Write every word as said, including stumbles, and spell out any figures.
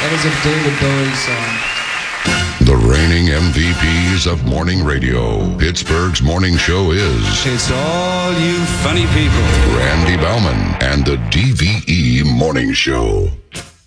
That was a David Bowie song. The reigning M V Ps of morning radio. Pittsburgh's morning show is... It's all you funny people. Randy Bauman and the D V E Morning Show.